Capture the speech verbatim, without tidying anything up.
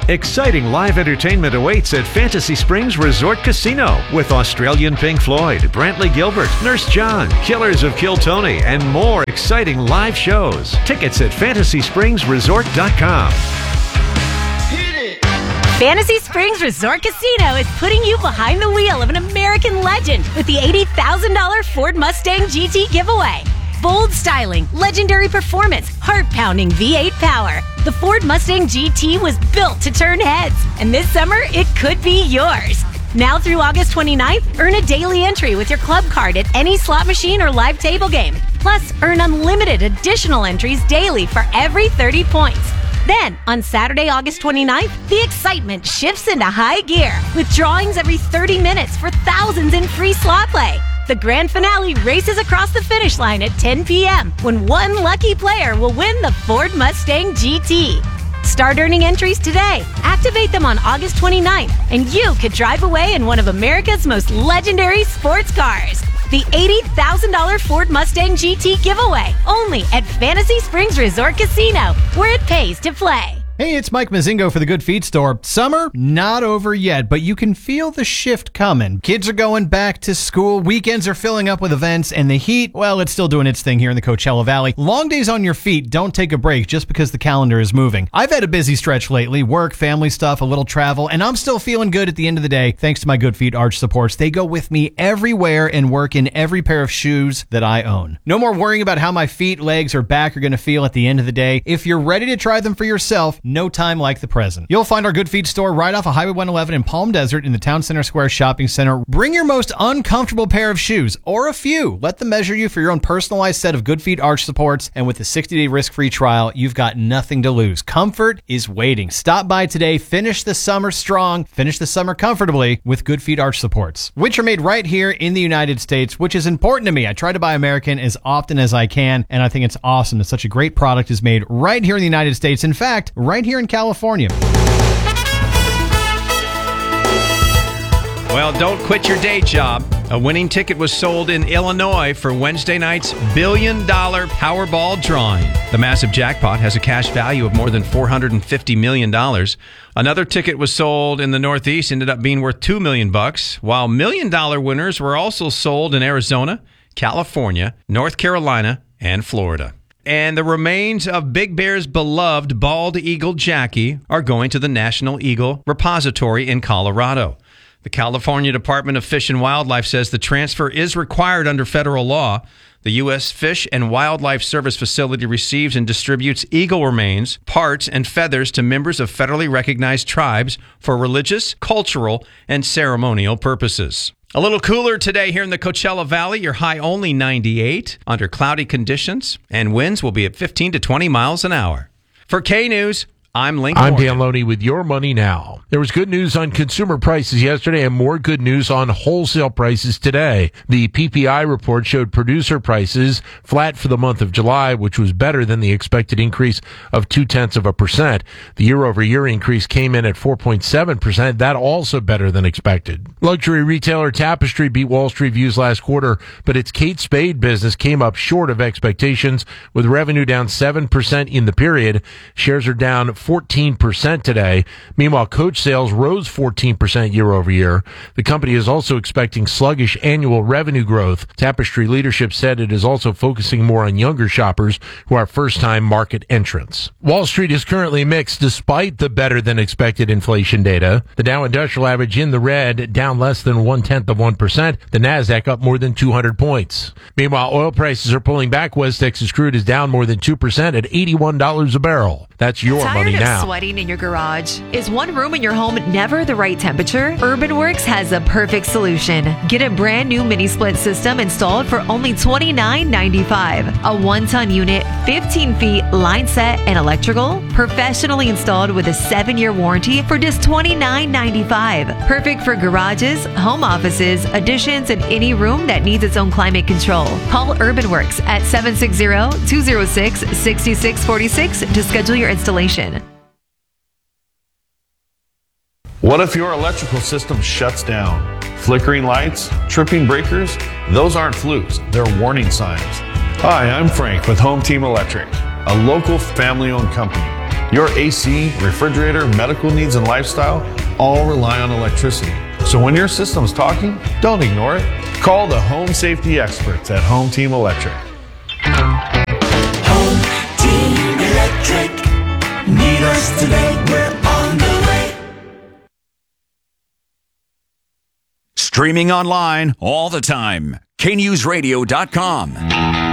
Exciting live entertainment awaits at Fantasy Springs Resort Casino with Australian Pink Floyd, Brantley Gilbert, Nurse John, Killers of Kill Tony, and more exciting live shows. Tickets at fantasy springs resort dot com. Fantasy Springs Resort Casino is putting you behind the wheel of an American legend with the eighty thousand dollars Ford Mustang G T giveaway. Bold styling, legendary performance, heart-pounding V eight power. The Ford Mustang G T was built to turn heads, and this summer, it could be yours. Now through August twenty-ninth, earn a daily entry with your club card at any slot machine or live table game. Plus, earn unlimited additional entries daily for every thirty points. Then, on Saturday, August twenty-ninth, the excitement shifts into high gear with drawings every thirty minutes for thousands in free slot play. The grand finale races across the finish line at ten p.m. when one lucky player will win the Ford Mustang G T. Start earning entries today. Activate them on August twenty-ninth, and you could drive away in one of America's most legendary sports cars. The eighty thousand dollars Ford Mustang G T giveaway, only at Fantasy Springs Resort Casino, where it pays to play. Hey, it's Mike Mazingo for the Good Feet Store. Summer, not over yet, but you can feel the shift coming. Kids are going back to school, weekends are filling up with events, and the heat, well, it's still doing its thing here in the Coachella Valley. Long days on your feet don't take a break just because the calendar is moving. I've had a busy stretch lately, work, family stuff, a little travel, and I'm still feeling good at the end of the day thanks to my Good Feet arch supports. They go with me everywhere and work in every pair of shoes that I own. No more worrying about how my feet, legs, or back are going to feel at the end of the day. If you're ready to try them for yourself, no time like the present. You'll find our Good Feet store right off of Highway one eleven in Palm Desert in the Town Center Square Shopping Center. Bring your most uncomfortable pair of shoes, or a few. Let them measure you for your own personalized set of Good Feet arch supports, and with a sixty-day risk-free trial, you've got nothing to lose. Comfort is waiting. Stop by today. Finish the summer strong. Finish the summer comfortably with Good Feet arch supports, which are made right here in the United States, which is important to me. I try to buy American as often as I can, and I think it's awesome that such a great product is made right here in the United States. In fact, right here in California. Well, don't quit your day job. A winning ticket was sold in Illinois for Wednesday night's billion dollar Powerball drawing. The massive jackpot has a cash value of more than four hundred fifty million dollars. Another ticket was sold in the Northeast, ended up being worth two million bucks, while million dollar winners were also sold in Arizona, California, North Carolina, and Florida. And the remains of Big Bear's beloved bald eagle Jackie are going to the National Eagle Repository in Colorado. The California Department of Fish and Wildlife says the transfer is required under federal law. The U S Fish and Wildlife Service facility receives and distributes eagle remains, parts, and feathers to members of federally recognized tribes for religious, cultural, and ceremonial purposes. A little cooler today here in the Coachella Valley. Your high only ninety-eight under cloudy conditions, and winds will be at fifteen to twenty miles an hour. For K-News, I'm Lincoln. I'm Dan Loney with your money now. There was good news on consumer prices yesterday and more good news on wholesale prices today. The P P I report showed producer prices flat for the month of July, which was better than the expected increase of two-tenths of a percent. The year-over-year increase came in at four point seven percent. That also better than expected. Luxury retailer Tapestry beat Wall Street views last quarter, but its Kate Spade business came up short of expectations, with revenue down seven percent in the period. Shares are down fourteen percent today. Meanwhile, Coach sales rose fourteen percent year over year. The company is also expecting sluggish annual revenue growth. Tapestry leadership said it is also focusing more on younger shoppers who are first-time market entrants. Wall Street is currently mixed despite the better-than-expected inflation data. The Dow Industrial Average in the red, down less than one-tenth of one percent. The Nasdaq up more than two hundred points. Meanwhile, oil prices are pulling back. West Texas crude is down more than two percent at eighty-one dollars a barrel. That's your Tired money of now. Sweating in your garage? Is one room in your home never the right temperature? UrbanWorks has a perfect solution. Get a brand new mini split system installed for only twenty-nine ninety-five. A one-ton unit, fifteen feet, line set, and electrical, professionally installed with a seven-year warranty for just twenty-nine ninety-five. Perfect for garages, home offices, additions, and any room that needs its own climate control. Call UrbanWorks at seven six zero, two zero six, six six four six to schedule your installation. What if your electrical system shuts down? Flickering lights, tripping breakers, those aren't flukes, they're warning signs. Hi, I'm Frank with Home Team Electric, a local family-owned company. Your A C, refrigerator, medical needs, and lifestyle all rely on electricity. So when your system's talking, don't ignore it. Call the home safety experts at Home Team Electric. Home Team Electric. Need us today, we're on the way. Streaming online all the time. K News Radio dot com.